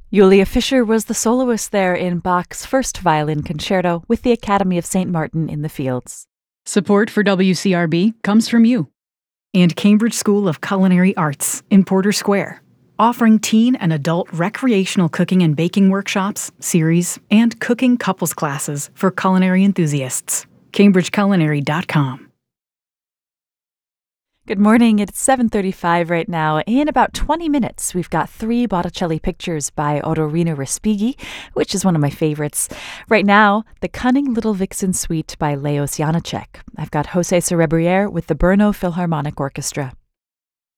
Julia Fischer was the soloist there in Bach's first violin concerto with the Academy of St. Martin in the Fields. Support for WCRB comes from you. And Cambridge School of Culinary Arts in Porter Square, offering teen and adult recreational cooking and baking workshops, series, and cooking couples classes for culinary enthusiasts. CambridgeCulinary.com. Good morning. It's 7:35 right now. In about 20 minutes, we've got 3 Botticelli pictures by Ottorino Respighi, which is one of my favorites. Right now, The Cunning Little Vixen Suite by Leos Janáček. I've got Jose Cerebriere with the Brno Philharmonic Orchestra.